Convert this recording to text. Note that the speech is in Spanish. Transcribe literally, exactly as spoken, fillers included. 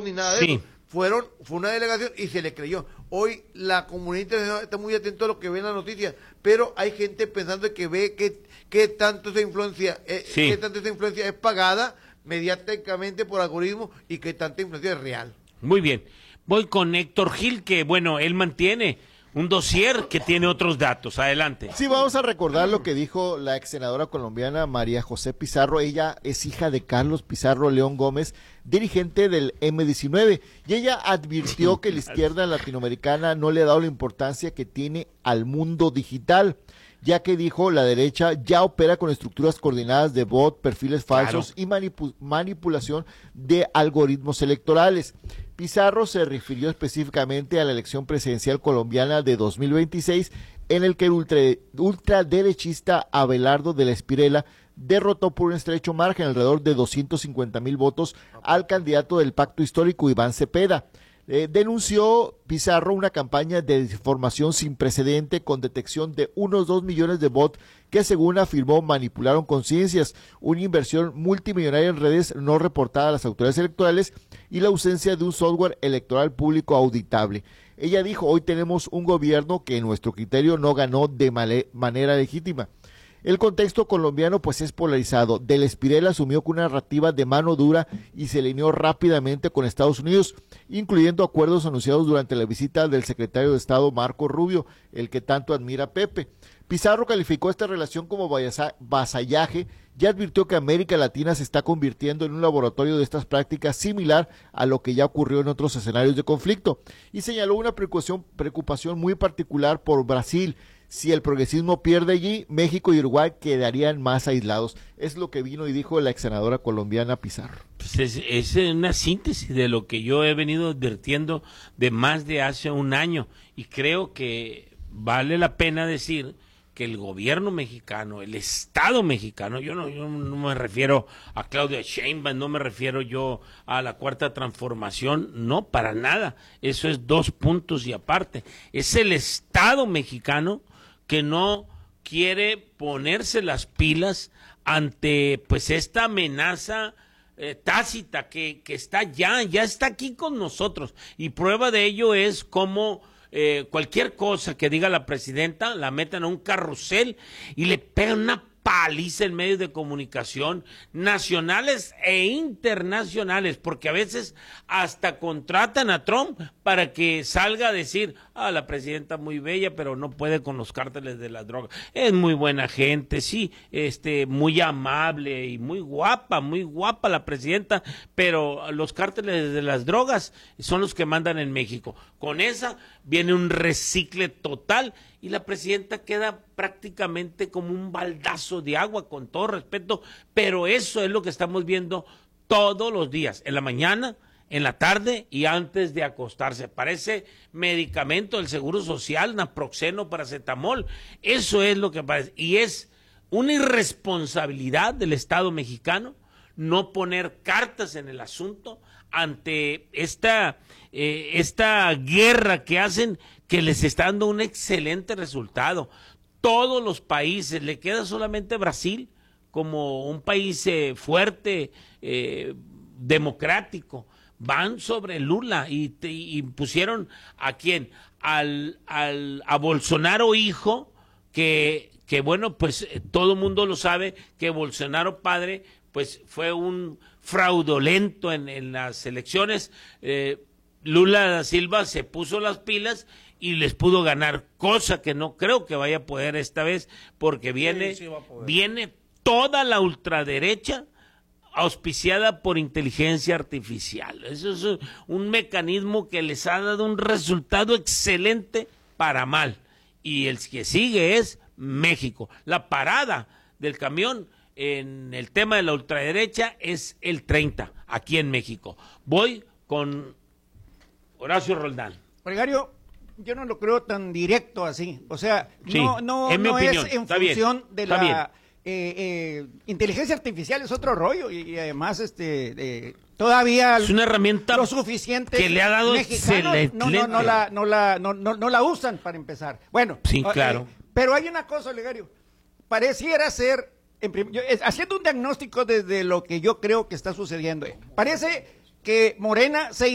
ni nada de Sí. eso. Fueron, fue una delegación y se le creyó. Hoy la comunidad internacional está muy atento a lo que ve en las noticias, pero hay gente pensando que ve que, que tanto esa influencia, eh, Sí. que tanto esa influencia es pagada mediáticamente por algoritmos y que tanta influencia es real. Muy bien. Voy con Héctor Gil, que bueno, él mantiene un dossier que tiene otros datos. Adelante. Sí, vamos a recordar lo que dijo la ex senadora colombiana María José Pizarro. Ella es hija de Carlos Pizarro León Gómez, dirigente del eme diecinueve, y ella advirtió que la izquierda latinoamericana no le ha dado la importancia que tiene al mundo digital, ya que dijo la derecha ya opera con estructuras coordinadas de bot, perfiles falsos Claro. y manipu- manipulación de algoritmos electorales. Pizarro se refirió específicamente a la elección presidencial colombiana de dos mil veintiséis, en el que el ultra, ultraderechista Abelardo de la Espirela derrotó por un estrecho margen, alrededor de doscientos cincuenta mil votos, al candidato del pacto histórico Iván Cepeda. Eh, denunció Pizarro una campaña de desinformación sin precedente con detección de unos dos millones de bots que, según afirmó, manipularon conciencias, una inversión multimillonaria en redes no reportada a las autoridades electorales y la ausencia de un software electoral público auditable. Ella dijo: hoy tenemos un gobierno que en nuestro criterio no ganó de male- manera legítima. El contexto colombiano pues es polarizado. Del Espirela asumió con una narrativa de mano dura y se alineó rápidamente con Estados Unidos, incluyendo acuerdos anunciados durante la visita del secretario de Estado Marco Rubio, el que tanto admira Pepe. Pizarro calificó esta relación como vasallaje y advirtió que América Latina se está convirtiendo en un laboratorio de estas prácticas similar a lo que ya ocurrió en otros escenarios de conflicto, y señaló una preocupación, preocupación muy particular por Brasil. Si el progresismo pierde allí, México y Uruguay quedarían más aislados. Es lo que vino y dijo la ex senadora colombiana Pizarro. Pues es, es una síntesis de lo que yo he venido advirtiendo de más de hace un año, y creo que vale la pena decir que el gobierno mexicano, el Estado mexicano, yo no, yo no me refiero a Claudia Sheinbaum, no me refiero yo a la Cuarta Transformación, no, para nada, eso es dos puntos y aparte, es el Estado mexicano que no quiere ponerse las pilas ante pues esta amenaza eh, tácita que, que está ya, ya está aquí con nosotros, y prueba de ello es cómo Eh, cualquier cosa que diga la presidenta la meten a un carrusel y le pegan una paliza en medios de comunicación nacionales e internacionales, porque a veces hasta contratan a Trump para que salga a decir: ah, la presidenta muy bella, pero no puede con los cárteles de la droga. Es muy buena gente, sí, este, muy amable y muy guapa, muy guapa la presidenta, pero los cárteles de las drogas son los que mandan en México. Con esa viene un recicle total y la presidenta queda prácticamente como un baldazo de agua, con todo respeto, pero eso es lo que estamos viendo todos los días, en la mañana, en la tarde y antes de acostarse. Parece medicamento del Seguro Social, naproxeno, paracetamol, eso es lo que parece, y es una irresponsabilidad del Estado mexicano no poner cartas en el asunto ante esta, eh, esta guerra que hacen, que les está dando un excelente resultado. Todos los países, le queda solamente Brasil como un país eh, fuerte, eh, democrático, van sobre Lula y, te, y pusieron a quién, al, al a Bolsonaro hijo, que, que bueno, pues todo el mundo lo sabe, que Bolsonaro padre pues fue un fraudulento en, en las elecciones. eh, Lula da Silva se puso las pilas y les pudo ganar, cosa que no creo que vaya a poder esta vez, porque viene, sí, sí viene toda la ultraderecha auspiciada por inteligencia artificial. Eso es un mecanismo que les ha dado un resultado excelente para mal. Y el que sigue es México. La parada del camión en el tema de la ultraderecha es el treinta, aquí en México. Voy con Horacio Roldán. Olegario, yo no lo creo tan directo así. O sea, sí, no, no, es, no es en está función bien, de la eh, eh, inteligencia artificial, es otro rollo. Y, y además, este, eh, todavía es una herramienta lo suficiente que le ha dado excelente. No, no, no la, no la, no, no, no la usan para empezar. Bueno, sí, claro. Eh, pero hay una cosa, Olegario, pareciera ser, en prim- yo, eh, haciendo un diagnóstico desde lo que yo creo que está sucediendo, eh, parece que Morena se